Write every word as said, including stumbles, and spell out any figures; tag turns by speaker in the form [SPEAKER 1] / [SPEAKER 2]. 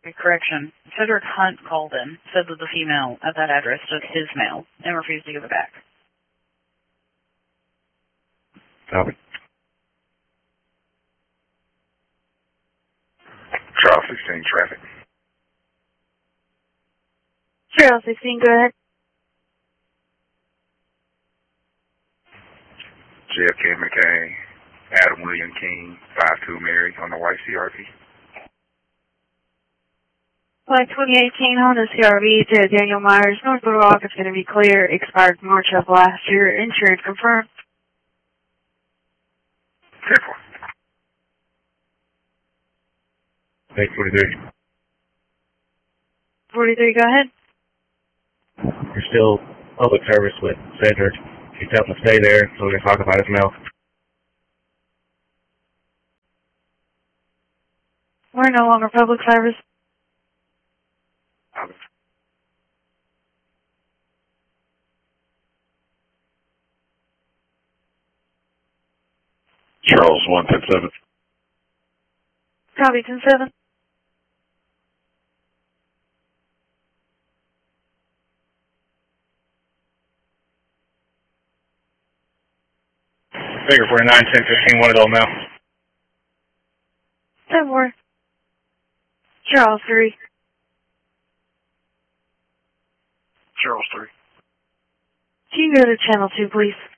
[SPEAKER 1] Correction. Cedric Hunt called in, said that the female at that address took his mail and refused to give it back.
[SPEAKER 2] Copy.
[SPEAKER 3] Charles sixteen traffic.
[SPEAKER 4] Charles sixteen, go ahead.
[SPEAKER 3] J F K McCain, Adam William King, five two Mary on the white C R V.
[SPEAKER 4] Flight twenty eighteen Honda C R V to Daniel Myers, North Little Rock is going to be clear. Expired March of last year. Insurance confirmed.
[SPEAKER 3] Careful.
[SPEAKER 2] eight forty-three.
[SPEAKER 4] forty-three, go ahead.
[SPEAKER 2] You're still public service with Cedric. He's telling to stay there so we can talk about his mail.
[SPEAKER 4] We're no longer public service.
[SPEAKER 3] Charles one ten seven.
[SPEAKER 4] Copy, ten seven.
[SPEAKER 2] Figure for a nine ten fifteen one adult mail.
[SPEAKER 4] ten four. Charles three.
[SPEAKER 3] Charles three.
[SPEAKER 4] Can you go to channel two, please?